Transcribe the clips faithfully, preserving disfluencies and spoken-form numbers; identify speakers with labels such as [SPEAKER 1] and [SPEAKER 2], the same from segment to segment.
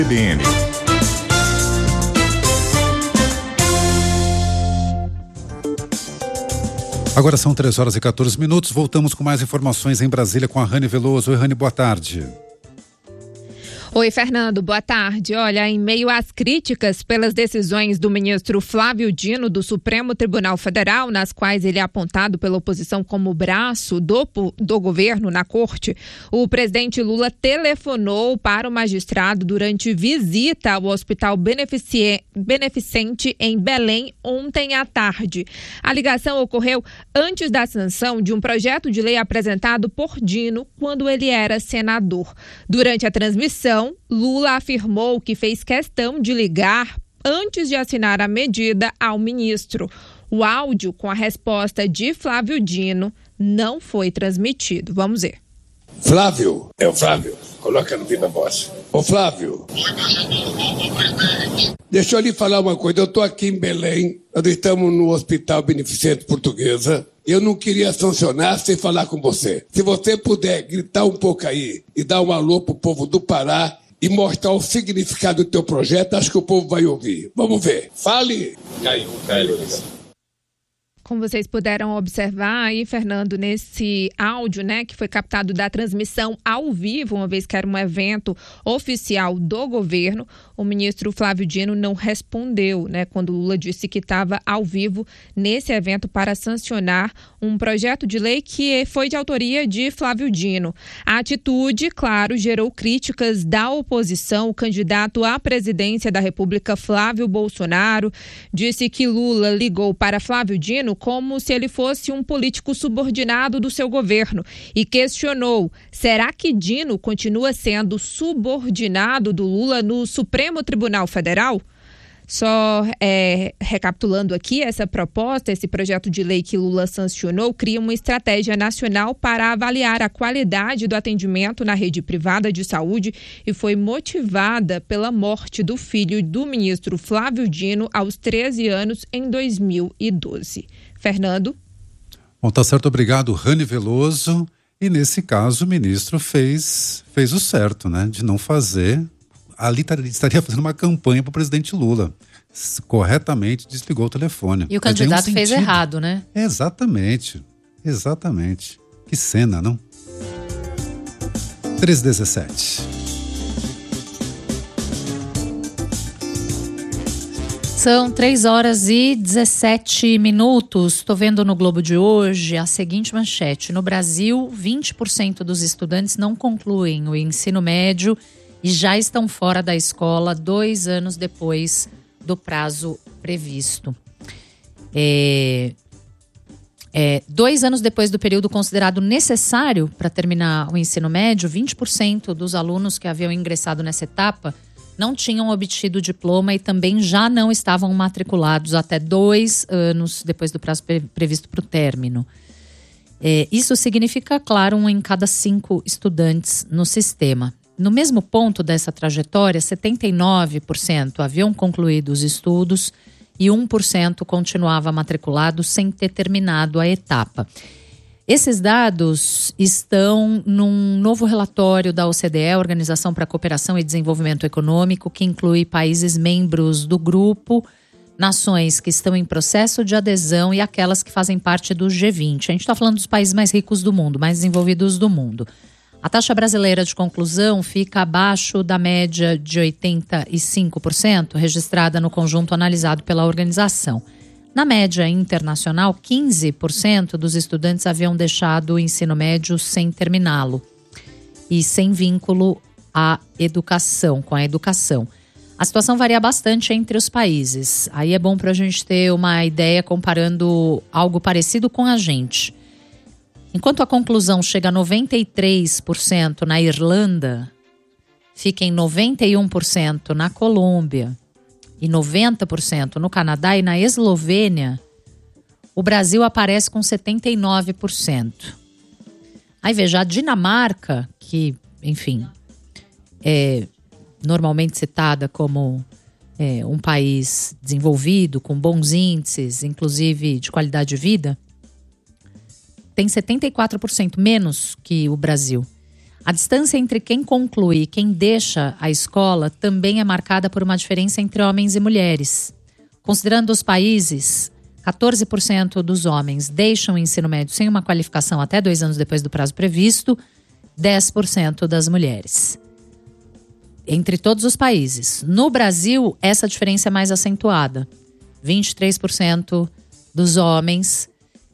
[SPEAKER 1] C B N.
[SPEAKER 2] Agora são três horas e quatorze minutos. Voltamos com mais informações em Brasília com a Rani Veloso. Oi, Rani, boa tarde.
[SPEAKER 3] Oi, Fernando, boa tarde. Olha, em meio às críticas pelas decisões do ministro Flávio Dino do Supremo Tribunal Federal, nas quais ele é apontado pela oposição como braço do, do governo na corte, o presidente Lula telefonou para o magistrado durante visita ao Hospital Benefici- Beneficente em Belém ontem à tarde. A ligação ocorreu antes da sanção de um projeto de lei apresentado por Dino quando ele era senador. Durante a transmissão, Lula afirmou que fez questão de ligar antes de assinar a medida ao ministro. O áudio com a resposta de Flávio Dino não foi transmitido. Vamos ver.
[SPEAKER 4] Flávio, é o Flávio, coloca no viva voz. Ô Flávio, deixa eu lhe falar uma coisa, eu estou aqui em Belém, nós estamos no Hospital Beneficente Portuguesa, eu não queria sancionar sem falar com você. Se você puder gritar um pouco aí e dar um alô pro povo do Pará e mostrar o significado do teu projeto, acho que o povo vai ouvir. Vamos ver. Fale. Caiu, caiu.
[SPEAKER 3] Como vocês puderam observar aí, Fernando, nesse áudio, né, que foi captado da transmissão ao vivo, uma vez que era um evento oficial do governo, o ministro Flávio Dino não respondeu, né, quando Lula disse que estava ao vivo nesse evento para sancionar um projeto de lei que foi de autoria de Flávio Dino. A atitude, claro, gerou críticas da oposição. O candidato à presidência da República, Flávio Bolsonaro, disse que Lula ligou para Flávio Dino como se ele fosse um político subordinado do seu governo e questionou: será que Dino continua sendo subordinado do Lula no Supremo Tribunal Federal? Só é, recapitulando aqui, essa proposta, esse projeto de lei que Lula sancionou, cria uma estratégia nacional para avaliar a qualidade do atendimento na rede privada de saúde e foi motivada pela morte do filho do ministro Flávio Dino aos treze anos em dois mil e doze. Fernando?
[SPEAKER 2] Bom, tá certo, obrigado, Rani Veloso. E nesse caso o ministro fez, fez o certo, né, de não fazer. Ali estaria fazendo uma campanha para o presidente Lula. Corretamente desligou o telefone.
[SPEAKER 5] E o candidato um fez errado, né?
[SPEAKER 2] Exatamente, exatamente. Que cena, não? três e dezessete.
[SPEAKER 5] São três horas e dezessete minutos. Estou vendo no Globo de hoje a seguinte manchete. No Brasil, vinte por cento dos estudantes não concluem o ensino médio e já estão fora da escola dois anos depois do prazo previsto. É, é, dois anos depois do período considerado necessário para terminar o ensino médio, vinte por cento dos alunos que haviam ingressado nessa etapa não tinham obtido diploma e também já não estavam matriculados até dois anos depois do prazo pre- previsto para o término. É, isso significa, claro, um em cada cinco estudantes no sistema. No mesmo ponto dessa trajetória, setenta e nove por cento haviam concluído os estudos e um por cento continuava matriculado sem ter terminado a etapa. Esses dados estão num novo relatório da O C D E, Organização para a Cooperação e Desenvolvimento Econômico, que inclui países membros do grupo, nações que estão em processo de adesão e aquelas que fazem parte do G vinte. A gente está falando dos países mais ricos do mundo, mais desenvolvidos do mundo. A taxa brasileira de conclusão fica abaixo da média de oitenta e cinco por cento registrada no conjunto analisado pela organização. Na média internacional, quinze por cento dos estudantes haviam deixado o ensino médio sem terminá-lo e sem vínculo à educação, com a educação. A situação varia bastante entre os países. Aí é bom para a gente ter uma ideia comparando algo parecido com a gente. Enquanto a conclusão chega a noventa e três por cento na Irlanda, fica em noventa e um por cento na Colômbia e noventa por cento no Canadá e na Eslovênia, o Brasil aparece com setenta e nove por cento. Aí veja, a Dinamarca, que, enfim, é normalmente citada como é, um país desenvolvido, com bons índices, inclusive de qualidade de vida, tem setenta e quatro por cento menos que o Brasil. A distância entre quem conclui e quem deixa a escola também é marcada por uma diferença entre homens e mulheres. Considerando os países, quatorze por cento dos homens deixam o ensino médio sem uma qualificação até dois anos depois do prazo previsto, dez por cento das mulheres. Entre todos os países. No Brasil, essa diferença é mais acentuada. vinte e três por cento dos homens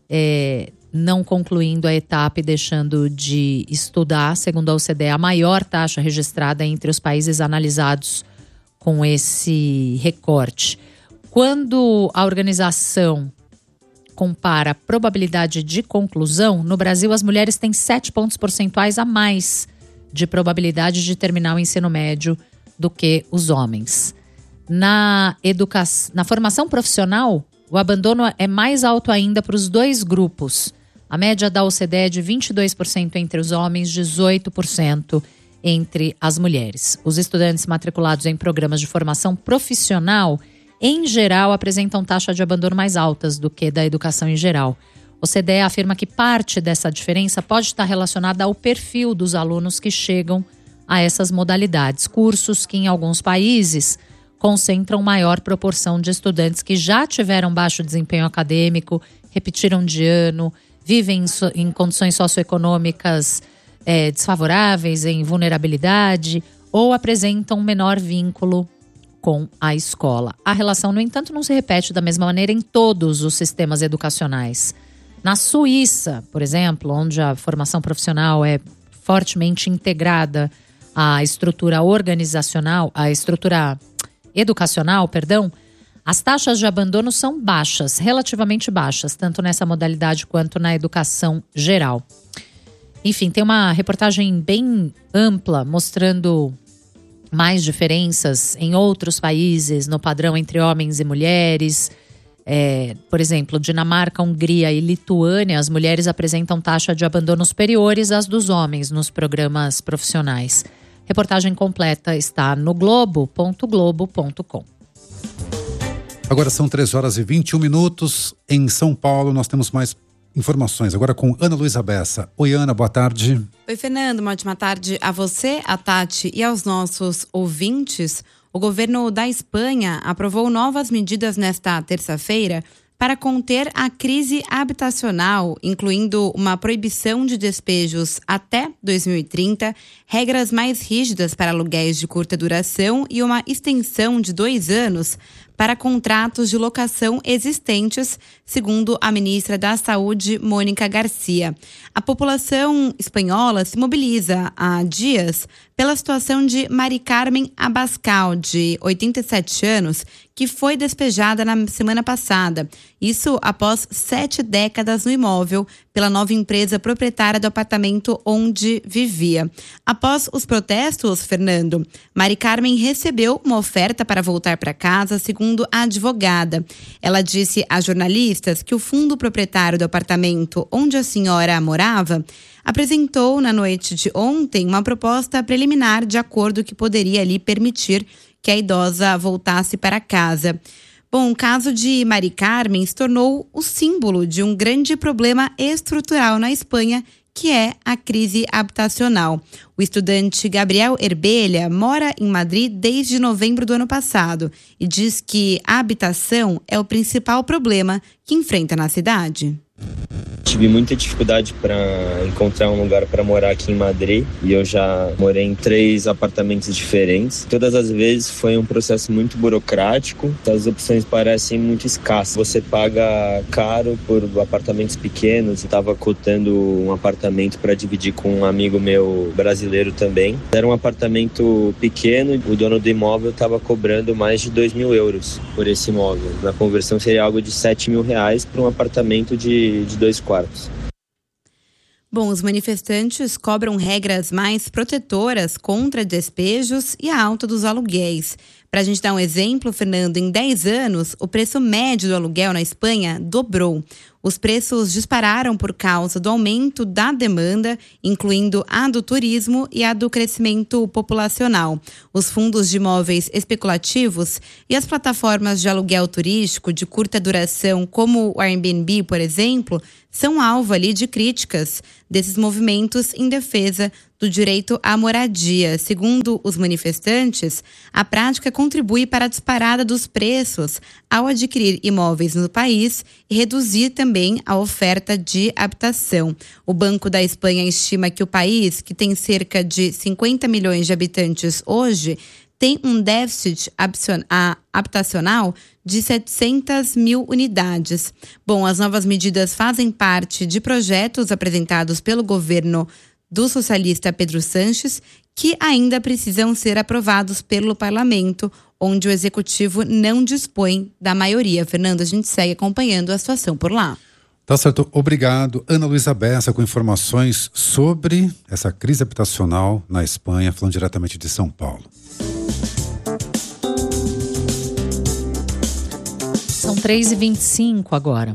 [SPEAKER 5] é, não concluindo a etapa e deixando de estudar, segundo a O C D E, a maior taxa registrada entre os países analisados com esse recorte. Quando a organização compara a probabilidade de conclusão, no Brasil as mulheres têm sete pontos percentuais a mais de probabilidade de terminar o ensino médio do que os homens. Na, educa... Na formação profissional, o abandono é mais alto ainda para os dois grupos. A média da O C D E é de vinte e dois por cento entre os homens, dezoito por cento entre as mulheres. Os estudantes matriculados em programas de formação profissional, em geral, apresentam taxa de abandono mais altas do que da educação em geral. O O C D E afirma que parte dessa diferença pode estar relacionada ao perfil dos alunos que chegam a essas modalidades. Cursos que, em alguns países, concentram maior proporção de estudantes que já tiveram baixo desempenho acadêmico, repetiram de ano, vivem em, so, em condições socioeconômicas é, desfavoráveis, em vulnerabilidade, ou apresentam menor vínculo com a escola. A relação, no entanto, não se repete da mesma maneira em todos os sistemas educacionais. Na Suíça, por exemplo, onde a formação profissional é fortemente integrada à estrutura organizacional, à estrutura educacional, perdão, as taxas de abandono são baixas, relativamente baixas, tanto nessa modalidade quanto na educação geral. Enfim, tem uma reportagem bem ampla mostrando mais diferenças em outros países no padrão entre homens e mulheres. É, por exemplo, Dinamarca, Hungria e Lituânia, as mulheres apresentam taxa de abandono superiores às dos homens nos programas profissionais. Reportagem completa está no globo ponto globo ponto com.
[SPEAKER 2] Agora são três horas e vinte e um minutos. Em São Paulo, nós temos mais informações. Agora com Ana Luísa Bessa. Oi, Ana, boa tarde.
[SPEAKER 1] Oi, Fernando. Uma ótima tarde a você, a Tati e aos nossos ouvintes. O governo da Espanha aprovou novas medidas nesta terça-feira para conter a crise habitacional, incluindo uma proibição de despejos até dois mil e trinta, regras mais rígidas para aluguéis de curta duração e uma extensão de dois anos para contratos de locação existentes, segundo a ministra da Saúde, Mônica Garcia. A população espanhola se mobiliza há dias pela situação de Mari Carmen Abascal, de oitenta e sete anos, que foi despejada na semana passada. Isso após sete décadas no imóvel pela nova empresa proprietária do apartamento onde vivia. Após os protestos, Fernando, Mari Carmen recebeu uma oferta para voltar para casa, segundo a advogada. Ela disse a jornalistas que o fundo proprietário do apartamento onde a senhora morava apresentou na noite de ontem uma proposta preliminar de acordo que poderia lhe permitir que a idosa voltasse para casa. Bom, o caso de Mari Carmen se tornou o símbolo de um grande problema estrutural na Espanha, que é a crise habitacional. O estudante Gabriel Herbelha mora em Madrid desde novembro do ano passado e diz que a habitação é o principal problema que enfrenta na cidade.
[SPEAKER 6] Tive muita dificuldade para encontrar um lugar para morar aqui em Madrid e eu já morei em três apartamentos diferentes. Todas as vezes foi um processo muito burocrático, as opções parecem muito escassas. Você paga caro por apartamentos pequenos. Eu estava cotando um apartamento para dividir com um amigo meu brasileiro também. Era um apartamento pequeno e o dono do imóvel estava cobrando mais de dois mil euros por esse imóvel. Na conversão seria algo de sete mil reais para um apartamento de, de dois quartos.
[SPEAKER 1] Bom, os manifestantes cobram regras mais protetoras contra despejos e a alta dos aluguéis. Para a gente dar um exemplo, Fernando, em dez anos, o preço médio do aluguel na Espanha dobrou. Os preços dispararam por causa do aumento da demanda, incluindo a do turismo e a do crescimento populacional. Os fundos de imóveis especulativos e as plataformas de aluguel turístico de curta duração, como o Airbnb, por exemplo, são alvo ali de críticas. desses movimentos em defesa do direito à moradia. Segundo os manifestantes, a prática contribui para a disparada dos preços ao adquirir imóveis no país e reduzir também a oferta de habitação. O Banco da Espanha estima que o país, que tem cerca de cinquenta milhões de habitantes hoje, tem um déficit habitacional de setecentas mil unidades. Bom, as novas medidas fazem parte de projetos apresentados pelo governo do socialista Pedro Sánchez, que ainda precisam ser aprovados pelo parlamento, onde o executivo não dispõe da maioria. Fernando, a gente segue acompanhando a situação por lá.
[SPEAKER 2] Tá certo, obrigado. Ana Luísa Bessa com informações sobre essa crise habitacional na Espanha, falando diretamente de São Paulo.
[SPEAKER 5] São três e vinte e cinco agora.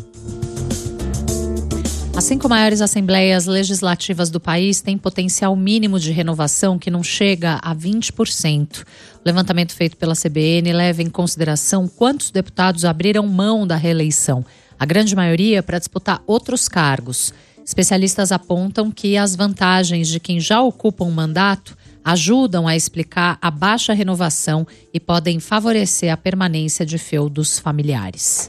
[SPEAKER 5] As cinco maiores assembleias legislativas do país têm potencial mínimo de renovação que não chega a vinte por cento. O levantamento feito pela C B N leva em consideração quantos deputados abriram mão da reeleição, a grande maioria para disputar outros cargos. Especialistas apontam que as vantagens de quem já ocupa um mandato ajudam a explicar a baixa renovação e podem favorecer a permanência de feudos familiares.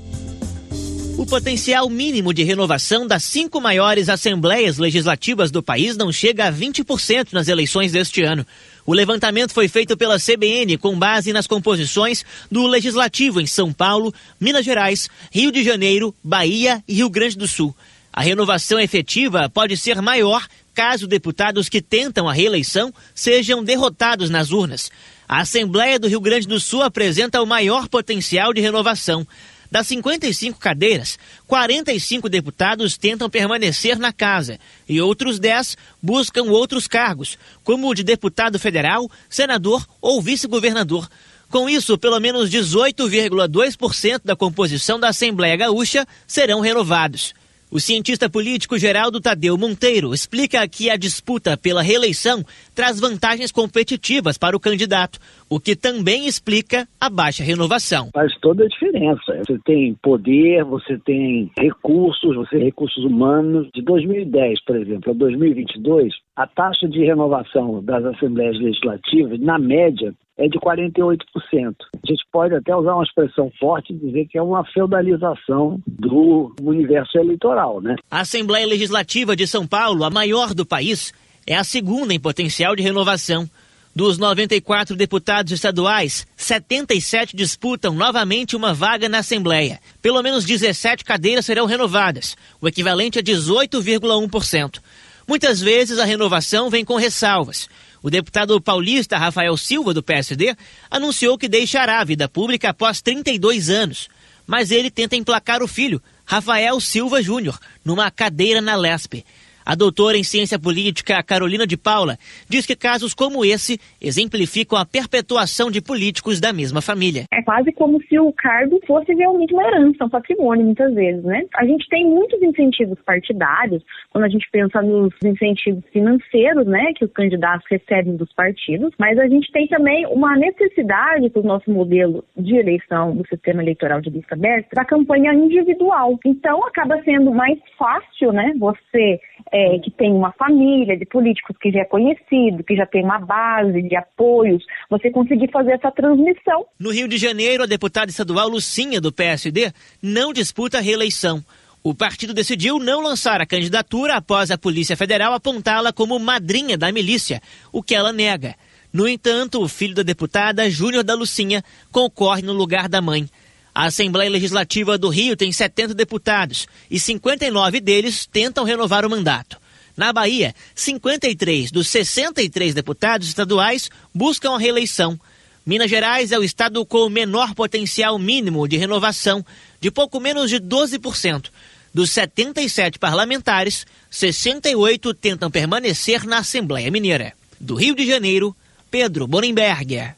[SPEAKER 7] O potencial mínimo de renovação das cinco maiores assembleias legislativas do país não chega a vinte por cento nas eleições deste ano. O levantamento foi feito pela C B N com base nas composições do Legislativo em São Paulo, Minas Gerais, Rio de Janeiro, Bahia e Rio Grande do Sul. A renovação efetiva pode ser maior caso deputados que tentam a reeleição sejam derrotados nas urnas. A Assembleia do Rio Grande do Sul apresenta o maior potencial de renovação. Das cinquenta e cinco cadeiras, quarenta e cinco deputados tentam permanecer na casa e outros dez buscam outros cargos, como o de deputado federal, senador ou vice-governador. Com isso, pelo menos dezoito vírgula dois por cento da composição da Assembleia Gaúcha serão renovados. O cientista político Geraldo Tadeu Monteiro explica que a disputa pela reeleição traz vantagens competitivas para o candidato, o que também explica a baixa renovação.
[SPEAKER 8] Faz toda a diferença. Você tem poder, você tem recursos, você tem recursos humanos. De dois mil e dez, por exemplo, a dois mil e vinte e dois, a taxa de renovação das assembleias legislativas, na média, é de quarenta e oito por cento. A gente pode até usar uma expressão forte e dizer que é uma feudalização do universo eleitoral, né?
[SPEAKER 7] A Assembleia Legislativa de São Paulo, a maior do país, é a segunda em potencial de renovação. Dos noventa e quatro deputados estaduais, setenta e sete disputam novamente uma vaga na Assembleia. Pelo menos dezessete cadeiras serão renovadas, o equivalente a dezoito vírgula um por cento. Muitas vezes a renovação vem com ressalvas. O deputado paulista Rafael Silva, do P S D, anunciou que deixará a vida pública após trinta e dois anos. Mas ele tenta emplacar o filho, Rafael Silva Júnior, numa cadeira na Lespe. A doutora em ciência política Carolina de Paula diz que casos como esse exemplificam a perpetuação de políticos da mesma família.
[SPEAKER 9] É quase como se o cargo fosse realmente uma herança, um patrimônio, muitas vezes, né? A gente tem muitos incentivos partidários, quando a gente pensa nos incentivos financeiros, né, que os candidatos recebem dos partidos, mas a gente tem também uma necessidade para o nosso modelo de eleição do sistema eleitoral de lista aberta, da campanha individual. Então, acaba sendo mais fácil, né, você... É, que tem uma família de políticos que já é conhecido, que já tem uma base de apoios, você conseguir fazer essa transmissão.
[SPEAKER 7] No Rio de Janeiro, a deputada estadual Lucinha, do P S D, não disputa a reeleição. O partido decidiu não lançar a candidatura após a Polícia Federal apontá-la como madrinha da milícia, o que ela nega. No entanto, o filho da deputada, Júnior da Lucinha, concorre no lugar da mãe. A Assembleia Legislativa do Rio tem setenta deputados e cinquenta e nove deles tentam renovar o mandato. Na Bahia, cinquenta e três dos sessenta e três deputados estaduais buscam a reeleição. Minas Gerais é o estado com o menor potencial mínimo de renovação, de pouco menos de doze por cento. Dos setenta e sete parlamentares, sessenta e oito tentam permanecer na Assembleia Mineira. Do Rio de Janeiro, Pedro Borenberger.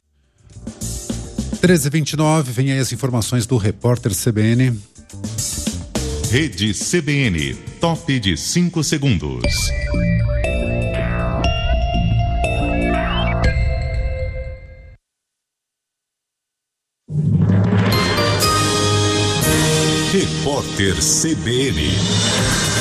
[SPEAKER 2] treze e vinte e nove, vem aí as informações do repórter C B N.
[SPEAKER 10] Rede C B N, top de cinco segundos. Repórter C B N.